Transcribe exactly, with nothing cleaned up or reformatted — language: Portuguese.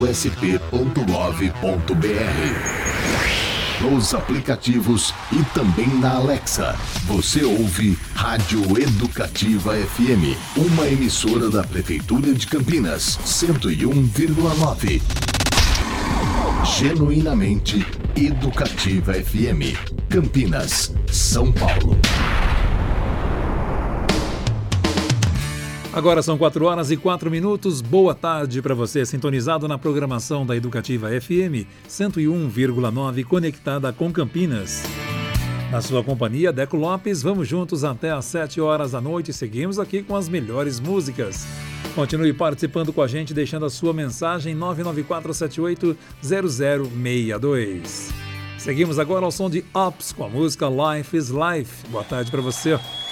s p ponto gov ponto b r. Nos aplicativos e também na Alexa. Você ouve Rádio Educativa F M, uma emissora da Prefeitura de Campinas, cento e um vírgula nove. Genuinamente Educativa F M, Campinas, São Paulo. Agora são quatro horas e quatro minutos. Boa tarde para você, sintonizado na programação da Educativa F M cento e um vírgula nove, conectada com Campinas. Na sua companhia, Deco Lopes, vamos juntos até às sete horas da noite e seguimos aqui com as melhores músicas. Continue participando com a gente, deixando a sua mensagem nove nove quatro sete oito zero zero seis dois. Seguimos agora ao som de Ops com a música Life is Life. Boa tarde para você.